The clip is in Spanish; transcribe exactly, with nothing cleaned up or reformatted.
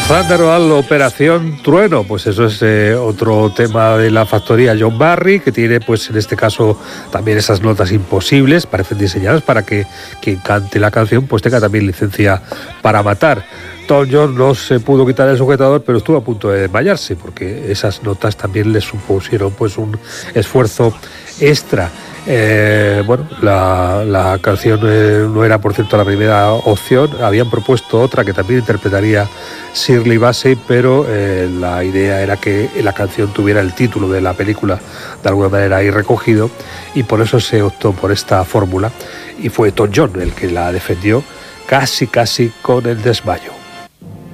Thunderbolt, Operación Trueno, pues eso es eh, otro tema de la factoría John Barry, que tiene pues en este caso también esas notas imposibles, parecen diseñadas para que quien cante la canción pues tenga también licencia para matar. Tom Jones no se pudo quitar el sujetador, pero estuvo a punto de desmayarse, porque esas notas también le supusieron pues un esfuerzo extra. Eh, bueno, la, la canción eh, no era, por cierto, la primera opción. Habían propuesto otra que también interpretaría Shirley Bassey, pero eh, la idea era que la canción tuviera el título de la película de alguna manera ahí recogido, y por eso se optó por esta fórmula, y fue Tom Jones el que la defendió casi casi con el desmayo.